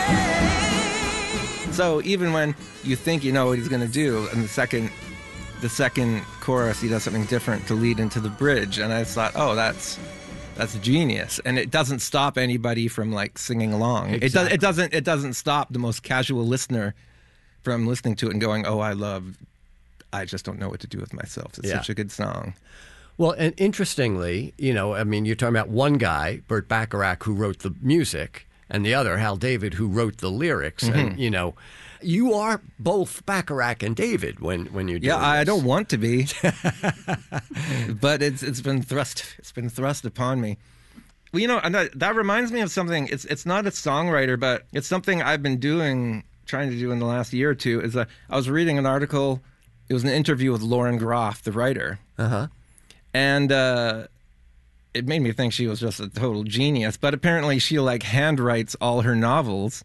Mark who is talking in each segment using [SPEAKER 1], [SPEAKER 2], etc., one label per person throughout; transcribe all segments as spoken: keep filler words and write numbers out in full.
[SPEAKER 1] So even when you think you know what he's going to do, and the second, the second chorus, he does something different to lead into the bridge, and I thought, oh, that's that's genius, and it doesn't stop anybody from like singing along.
[SPEAKER 2] Exactly.
[SPEAKER 1] It does. It doesn't. It doesn't stop the most casual listener from listening to it and going, oh, I love. I just don't know what to do with myself. It's
[SPEAKER 2] Yeah.
[SPEAKER 1] such a good song.
[SPEAKER 2] Well, and interestingly, you know, I mean, you're talking about one guy, Burt Bacharach, who wrote the music, and the other, Hal David, who wrote the lyrics.
[SPEAKER 1] Mm-hmm.
[SPEAKER 2] And, you know, you are both Bacharach and David when, when you're doing
[SPEAKER 1] Yeah, I
[SPEAKER 2] this.
[SPEAKER 1] don't want to be, but it's it's been thrust it's been thrust upon me. Well, you know, and that, that reminds me of something. It's it's not a songwriter, but it's something I've been doing, trying to do in the last year or two. Is that I was reading an article. It was an interview with Lauren Groff, the writer.
[SPEAKER 2] Uh-huh.
[SPEAKER 1] And uh, it made me think she was just a total genius. But apparently she, like, handwrites all her novels.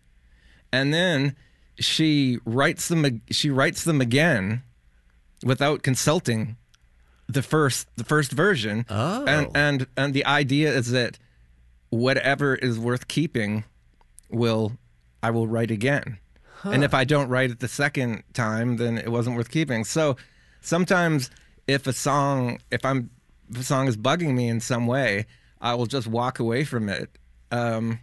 [SPEAKER 1] And then she writes them she writes them again without consulting the first the first version.
[SPEAKER 2] Oh.
[SPEAKER 1] And, and, and the idea is that whatever is worth keeping will I will write again. Huh. And if I don't write it the second time, then it wasn't worth keeping. So sometimes if a song, if I'm, if a song is bugging me in some way, I will just walk away from it um,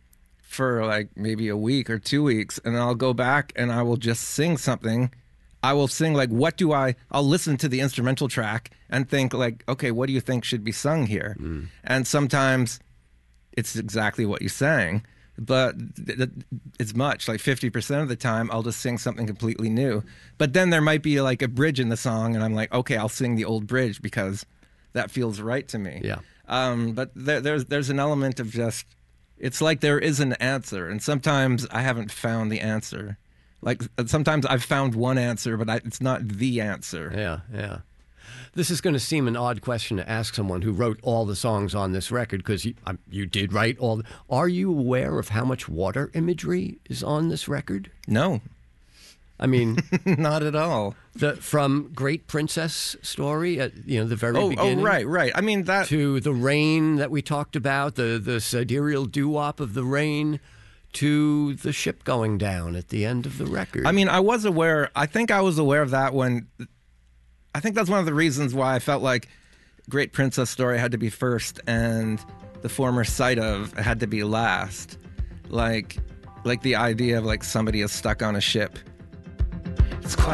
[SPEAKER 1] for like maybe a week or two weeks, and I'll go back and I will just sing something. I will sing like, what do I? I'll listen to the instrumental track and think like, okay, what do you think should be sung here? Mm. And sometimes it's exactly what you sang. But it's much, like fifty percent of the time, I'll just sing something completely new. But then there might be like a bridge in the song, and I'm like, okay, I'll sing the old bridge because that feels right to me.
[SPEAKER 2] Yeah.
[SPEAKER 1] Um, but there, there's there's an element of just, it's like there is an answer, and sometimes I haven't found the answer. Like sometimes I've found one answer, but I, it's not the answer.
[SPEAKER 2] Yeah, yeah. This is going to seem an odd question to ask someone who wrote all the songs on this record, because you, um, you did write all. The, are you aware of how much water imagery is on this record?
[SPEAKER 1] No.
[SPEAKER 2] I mean,
[SPEAKER 1] not at all.
[SPEAKER 2] The, from Great Princess Story at you know the very
[SPEAKER 1] oh,
[SPEAKER 2] beginning.
[SPEAKER 1] Oh, right, right. I mean that
[SPEAKER 2] to the rain that we talked about, the the sidereal doo-wop of the rain, to the ship going down at the end of the record.
[SPEAKER 1] I mean, I was aware. I think I was aware of that when. I think that's one of the reasons why I felt like Great Princess Story had to be first and The Former Sight Of had to be last. Like, like the idea of like somebody is stuck on a ship. It's quite